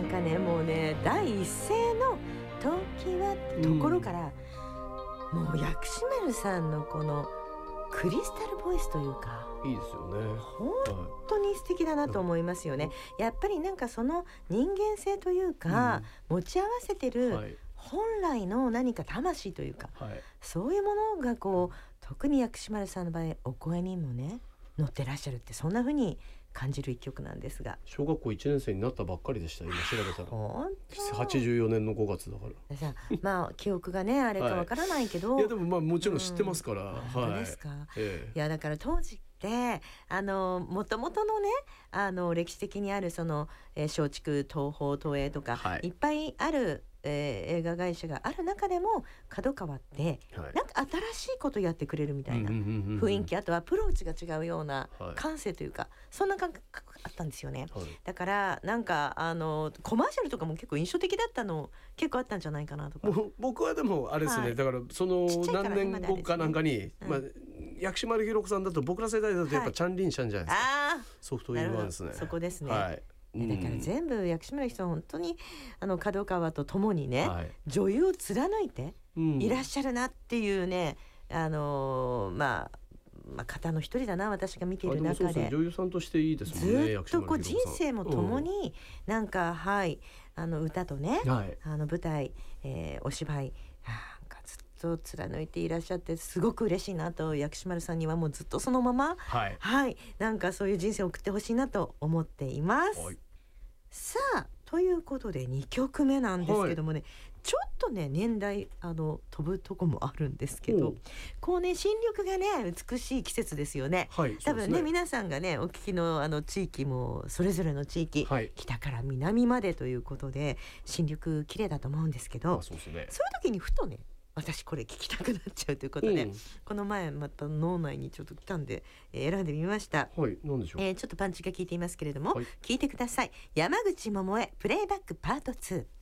なんかねもうね第一声の時はってところから、もう薬師丸さんのこのクリスタルボイスというかいいですよね。 本当に素敵だなと思いますよね。やっぱりなんかその人間性というか、持ち合わせてる本来の何か魂というか、そういうものがこう特に薬師丸さんの場合お声にもね乗ってらっしゃるって、そんな風に感じる一曲なんですが、 小学校1年生になったばっかりでした。今調べたら本当 84年の5月だからさまあ記憶がねあれかわからないけど、 いやでもまあもちろん知ってますから、 本当ですか、いやだから当時ってもともとのね歴史的にあるその、松竹東宝東映とか、いっぱいある映画会社がある中でも角川って、なんか新しいことやってくれるみたいな雰囲気、あとはアプローチが違うような感性というか、そんな感覚あったんですよね。だからなんかコマーシャルとかも結構印象的だったの結構あったんじゃないかなとか。 僕はでもあれですね、だからその何年後かなんかに、薬師丸ひろ子さんだと僕ら世代だとやっぱチャンリンシャンじゃないですか。ソフトウィンワンですね。 そこですね。だから全部薬師丸ひろ子さん本当に角川と共にね、女優を貫いていらっしゃるなっていうね、まあ方の一人だな、私が見ている中で。 女優さんとしていいですもんね。 ずっとこう人生も共になんか、歌とね、舞台、お芝居なんかずっと貫いていらっしゃって、すごく嬉しいなと。薬師丸さんにはもうずっとそのままなんかそういう人生を送ってほしいなと思っています。さあということで2曲目なんですけどもね、ちょっとね年代飛ぶとこもあるんですけど、こうね新緑がね美しい季節ですよね。多分ね皆さんがねお聞きの地域もそれぞれの地域、北から南までということで新緑綺麗だと思うんですけど、そういう時にふとね私これ聞きたくなっちゃうということで、この前また脳内にちょっと来たんで、選んでみました。 何でしょう。 ちょっとパンチが効いていますけれども、聞いてください。山口百恵プレイバックパート2。